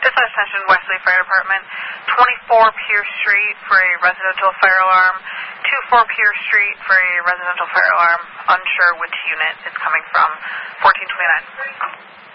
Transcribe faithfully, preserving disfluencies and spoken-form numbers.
Dispatch attention, Wesley Fire Department. twenty-four Pierce Street for a residential fire alarm. two four Pierce Street for a residential fire alarm. Unsure which unit it's coming from. fourteen twenty-nine.